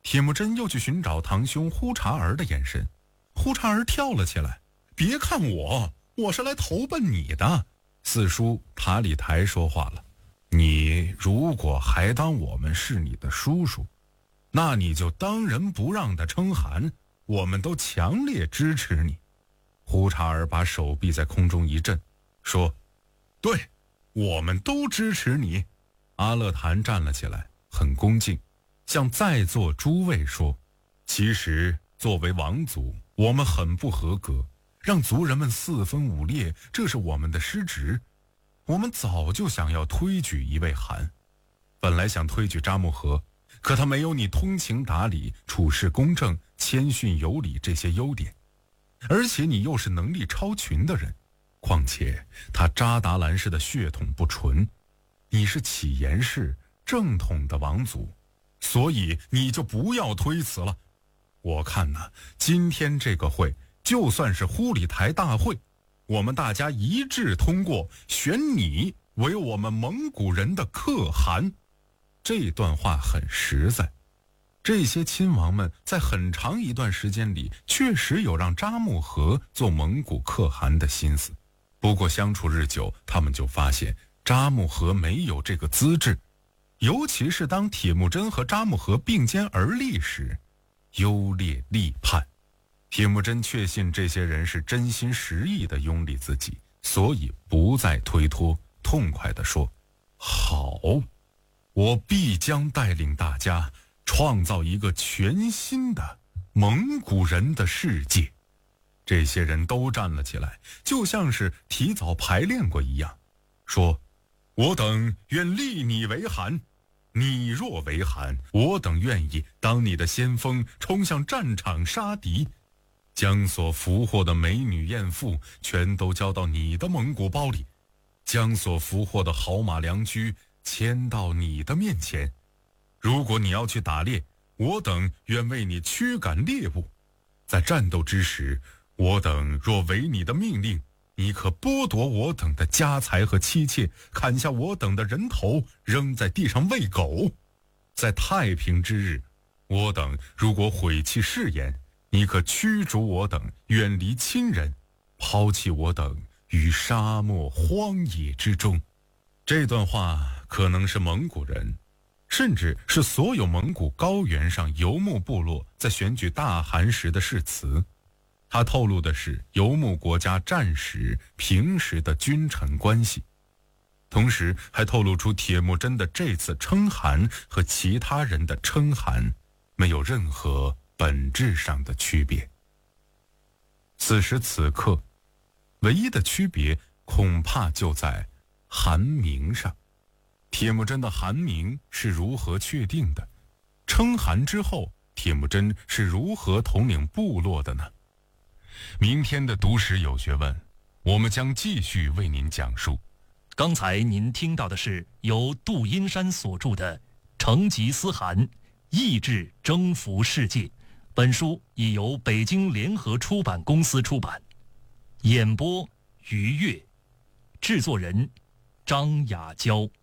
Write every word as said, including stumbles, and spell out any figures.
铁木真又去寻找堂兄呼查儿的眼神，呼查儿跳了起来：“别看我，我是来投奔你的。”四叔塔里台说话了：“你如果还当我们是你的叔叔，那你就当仁不让的称汗，我们都强烈支持你。”呼查儿把手臂在空中一震，说：“对，我们都支持你。”阿勒坦站了起来，很恭敬，向在座诸位说：“其实作为王族，我们很不合格，让族人们四分五裂，这是我们的失职。我们早就想要推举一位汗，本来想推举扎木合，可他没有你通情达理、处事公正、谦逊有礼这些优点，而且你又是能力超群的人，况且他扎达兰氏的血统不纯，你是乞颜氏正统的王族，所以你就不要推辞了。我看呢，今天这个会就算是忽里台大会，我们大家一致通过选你为我们蒙古人的可汗。”这段话很实在，这些亲王们在很长一段时间里确实有让扎木合做蒙古可汗的心思，不过相处日久，他们就发现扎木合没有这个资质，尤其是当铁木真和扎木合并肩而立时，优劣立判。铁木真确信这些人是真心实意地拥立自己，所以不再推脱，痛快地说：“好，我必将带领大家创造一个全新的蒙古人的世界。”这些人都站了起来，就像是提早排练过一样，说：“我等愿立你为汗，你若为汗，我等愿意当你的先锋，冲向战场杀敌，将所俘获的美女艳妇全都交到你的蒙古包里，将所俘获的好马良驹牵到你的面前。如果你要去打猎，我等愿为你驱赶猎物。在战斗之时，我等若违你的命令，你可剥夺我等的家财和妻妾，砍下我等的人头，扔在地上喂狗。在太平之日，我等如果毁弃誓言，你可驱逐我等远离亲人，抛弃我等于沙漠荒野之中。”这段话可能是蒙古人，甚至是所有蒙古高原上游牧部落在选举大汗时的誓词。它透露的是游牧国家战时平时的君臣关系，同时还透露出铁木真的这次称汗和其他人的称汗没有任何本质上的区别。此时此刻，唯一的区别恐怕就在汗名上。铁木真的汗名是如何确定的？称汗之后，铁木真是如何统领部落的呢？明天的读史有学问，我们将继续为您讲述。 刚才您听到的是由杜阴山所著的《成吉思汗意志征服世界》，本书已由北京联合出版公司出版。演播：于越，制作人张雅娇。